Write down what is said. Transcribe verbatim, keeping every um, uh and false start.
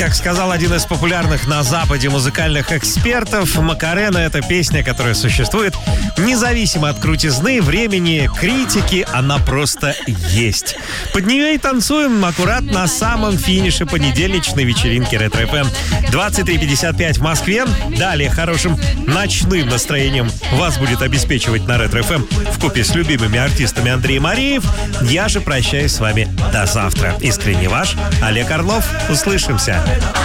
Как сказал один из популярных на Западе музыкальных экспертов, Макарена — это песня, которая существует независимо от крутизны, времени, критики, она просто есть. Под нее и танцуем аккурат на самом финише понедельничной вечеринки Ретро эф эм. двадцать три пятьдесят пять в Москве. Далее хорошим ночным настроением вас будет обеспечивать на Ретро эф эм вкупе с любимыми артистами Андрей Мареев. Я же прощаюсь с вами до завтра. Искренне ваш Олег Орлов. Услышимся.